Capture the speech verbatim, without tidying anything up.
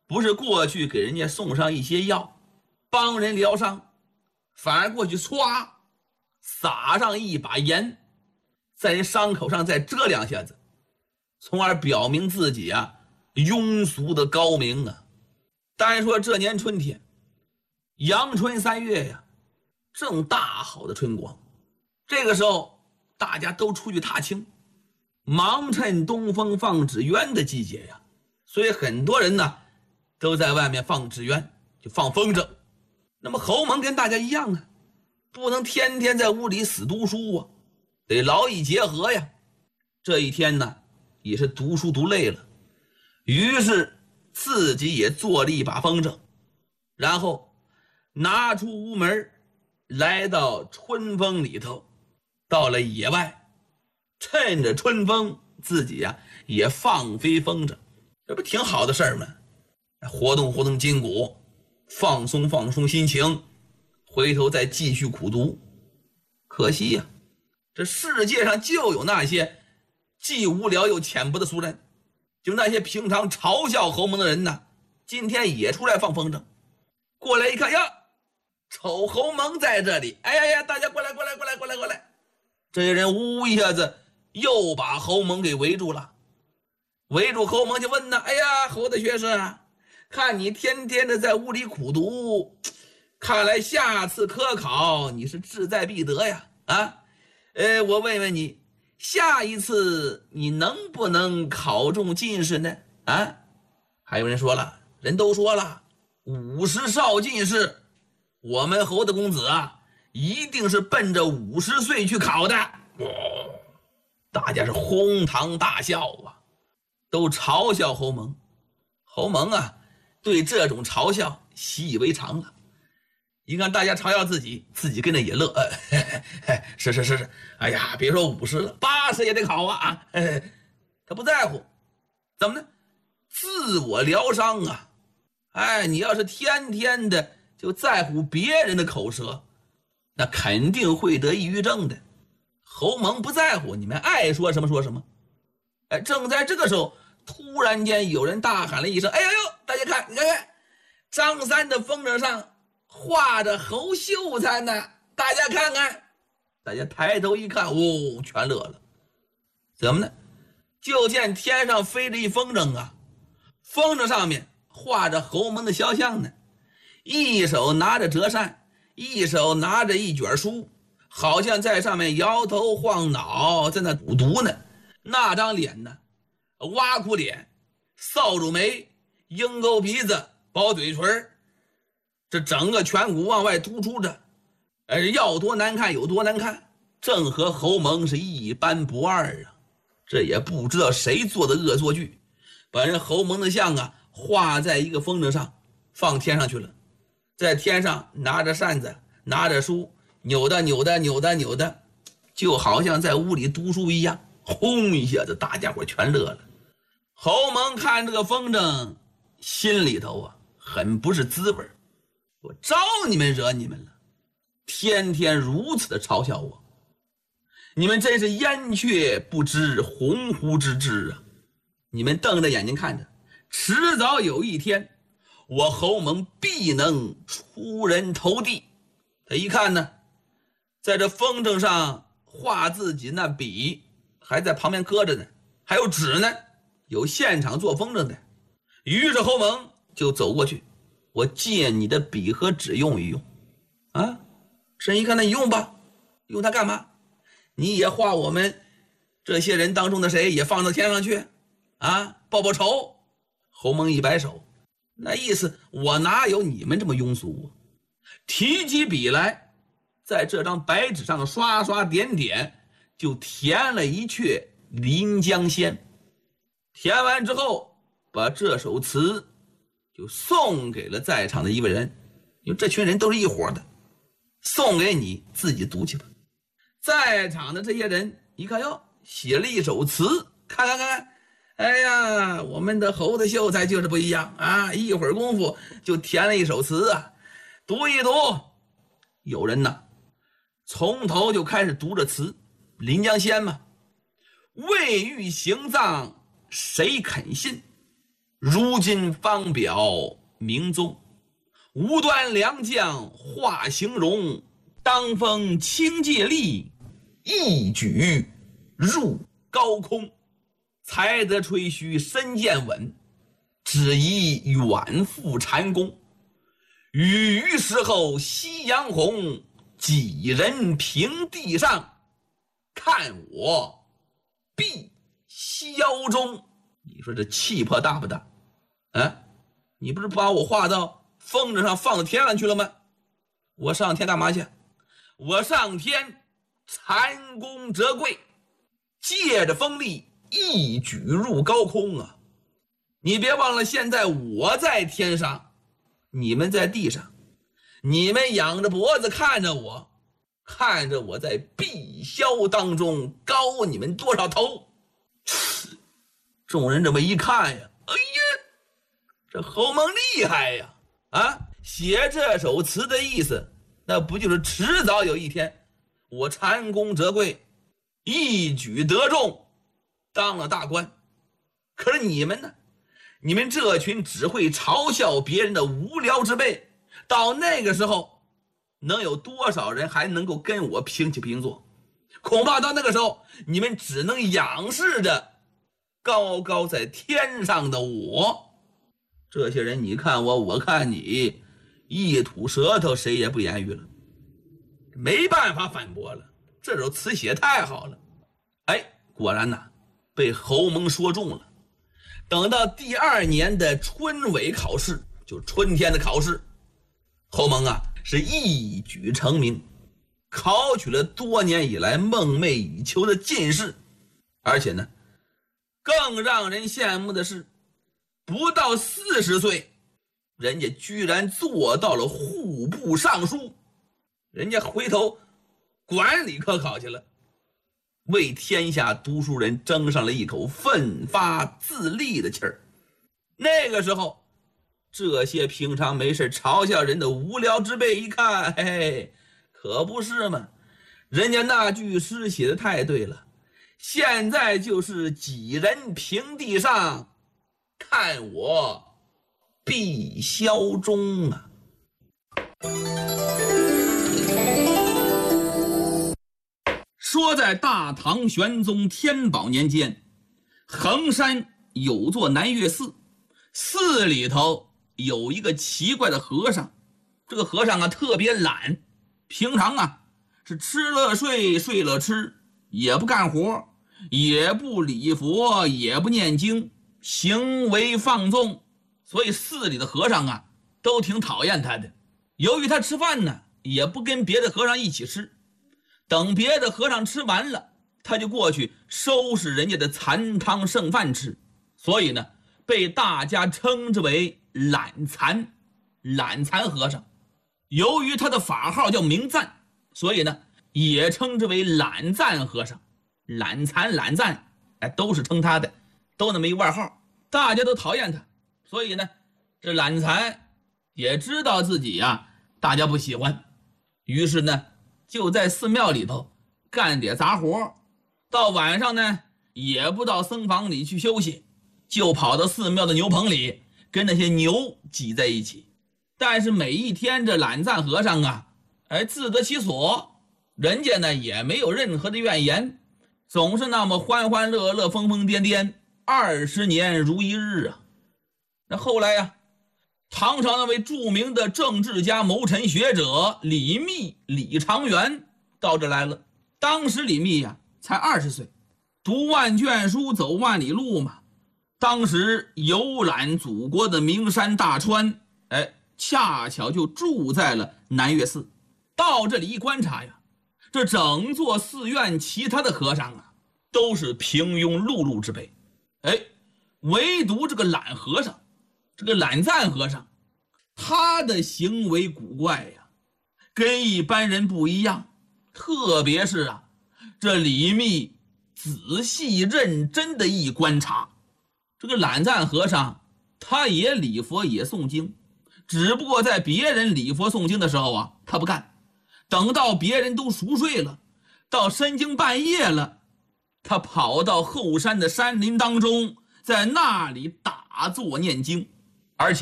不是过去给人家送上一些药，帮人疗伤，反而过去唰撒上一把盐，在人伤口上再遮两下子，从而表明自己啊庸俗的高明啊。单说这年春天，阳春三月呀，正大好的春光，这个时候大家都出去踏青，忙趁东风放纸鸢的季节呀，所以很多人呢都在外面放纸鸢，就放风筝。那么侯蒙跟大家一样啊，不能天天在屋里死读书啊，得劳逸结合呀。这一天呢，也是读书读累了，于是自己也做了一把风筝，然后拿出屋门，来到春风里头，到了野外，趁着春风，自己呀也放飞风筝，这不挺好的事儿吗？活动活动筋骨，放松放松心情，回头再继续苦读。可惜呀，这世界上就有那些既无聊又浅薄的俗人，就那些平常嘲笑侯蒙的人呢，今天也出来放风筝。过来一看呀，瞅侯蒙在这里，哎呀呀，大家过来过来过来过来过来。这些人呜一下子又把侯蒙给围住了，围住侯蒙就问呢，哎呀，侯的学生，看你天天的在屋里苦读，看来下次科考你是志在必得呀。啊，呃，我问问你，下一次你能不能考中进士呢？啊，还有人说了，人都说了，五十少进士，我们侯的公子啊，一定是奔着五十岁去考的。哦，大家是哄堂大笑啊，都嘲笑侯蒙。侯蒙啊，对这种嘲笑习以为常了。一看大家嘲笑自己，自己跟着也乐。呃、嘿嘿是是是是，哎呀，别说五十了，八十也得考啊啊！哎，他不在乎，怎么呢？自我疗伤啊！哎，你要是天天的就在乎别人的口舌，那肯定会得抑郁症的。侯蒙不在乎，你们爱说什么说什么。哎，正在这个时候，突然间有人大喊了一声：“哎呦呦！大家看，你看看，张三的风筝上画着侯秀才呢，大家看看。”大家抬头一看，哦，全乐了。怎么呢？就见天上飞着一风筝啊，风筝上面画着侯蒙的肖像呢，一手拿着折扇，一手拿着一卷书，好像在上面摇头晃脑，在那赌毒呢。那张脸呢，挖苦脸，扫帚眉，鹰钩鼻子，薄嘴唇，这整个颧骨往外突出着，而要多难看有多难看，正和侯蒙是一般不二啊。这也不知道谁做的恶作剧，把人侯蒙的像啊画在一个风筝上，放天上去了，在天上拿着扇子，拿着书，扭的扭的扭的扭的，就好像在屋里读书一样。轰一下子，大家伙全乐了。侯蒙看这个风筝，心里头啊很不是滋味。我招你们惹你们了，天天如此的嘲笑我，你们真是燕雀不知鸿鹄之志啊！你们瞪着眼睛看着，迟早有一天，我侯蒙必能出人头地。他一看呢，在这风筝上画自己那笔还在旁边搁着呢，还有纸呢，有现场做风筝的。于是侯蒙就走过去，我借你的笔和纸用一用啊。神一看，那你用吧，用它干嘛？你也画我们这些人当中的谁，也放到天上去啊，报报仇。侯蒙一摆手，那意思我哪有你们这么庸俗啊？提起笔来，在这张白纸上刷刷点点，就填了一阙《临江仙》。填完之后，把这首词就送给了在场的一位人，因为这群人都是一伙的，送给你，自己读去吧。在场的这些人一看，哟，写了一首词，看看看看，哎呀，我们的侯的秀才就是不一样啊！一会儿功夫就填了一首词啊，读一读。有人呢，从头就开始读着词，《临江仙》嘛，未遇行藏谁肯信， 如今方表明宗，无端良将化形容，当风清界力，一举入高空。才得吹嘘身健稳，只宜远赴禅宫。雨余时候夕阳红，几人平地上，看我碧霄中。你说这气魄大不大？啊，你不是把我画到风筝上放到天上去了吗？我上天干嘛去？我上天蟾宫折桂，借着风力一举入高空啊！你别忘了，现在我在天上，你们在地上，你们仰着脖子看着我，看着我在碧霄当中高你们多少头。众人这么一看呀，哎呀，这侯蒙厉害呀！啊，写这首词的意思，那不就是迟早有一天，我蟾宫折桂，一举得中，当了大官。可是你们呢？你们这群只会嘲笑别人的无聊之辈，到那个时候，能有多少人还能够跟我平起平坐？恐怕到那个时候，你们只能仰视着高高在天上的我。这些人你看我，我看你，一吐舌头，谁也不言语了，没办法反驳了。这首词写太好了。哎，果然呐，被侯蒙说中了。等到第二年的春闱考试，就春天的考试，侯蒙啊是一举成名，考取了多年以来梦寐以求的进士。而且呢，更让人羡慕的是，不到四十岁，人家居然做到了户部尚书，人家回头管理科考去了，为天下读书人争上了一口奋发自立的气儿。那个时候，这些平常没事嘲笑人的无聊之辈一看，嘿嘿，可不是嘛，人家那句诗写的太对了，现在就是几人平地上，看我碧霄中啊。说在大唐玄宗天宝年间，衡山有座南岳寺，寺里头有一个奇怪的和尚。这个和尚啊特别懒，平常啊是吃了睡，睡了吃，也不干活，也不礼佛，也不念经，行为放纵，所以寺里的和尚啊都挺讨厌他的。由于他吃饭呢也不跟别的和尚一起吃，等别的和尚吃完了，他就过去收拾人家的残汤剩饭吃，所以呢被大家称之为懒残懒残和尚。由于他的法号叫明赞，所以呢也称之为懒赞和尚。懒残懒赞，哎，都是称他的，都那么一外号，大家都讨厌他。所以呢这懒残也知道自己呀、啊、大家不喜欢，于是呢就在寺庙里头干点杂活，到晚上呢也不到僧房里去休息，就跑到寺庙的牛棚里跟那些牛挤在一起。但是每一天这懒赞和尚啊，哎，自得其所，人家呢也没有任何的怨言，总是那么欢欢乐乐，疯疯癫癫，二十年如一日啊。那后来呀、啊，唐朝那位著名的政治家、谋臣学者李密、李长元到这来了。当时李密呀、啊、才二十岁，读万卷书，走万里路嘛。当时游览祖国的名山大川，哎，恰巧就住在了南岳寺。到这里一观察呀，这整座寺院其他的和尚啊，都是平庸碌碌之辈，哎，唯独这个懒和尚，这个懒赞和尚，他的行为古怪呀，跟一般人不一样。特别是啊，这李密仔细认真的一观察，这个懒赞和尚他也礼佛也诵经，只不过在别人礼佛诵经的时候啊，他不干，等到别人都熟睡了，到深更半夜了，他跑到后山的山林当中，在那里打打坐念经。